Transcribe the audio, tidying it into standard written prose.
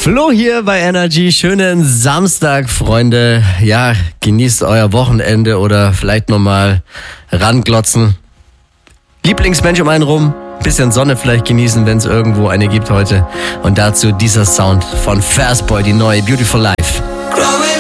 Flo hier bei Energy. Schönen Samstag, Freunde. Ja, genießt euer Wochenende oder vielleicht nochmal ranglotzen. Lieblingsmensch um einen rum. Bisschen Sonne vielleicht genießen, wenn es irgendwo eine gibt heute. Und dazu dieser Sound von Fastboy, die neue Beautiful Life.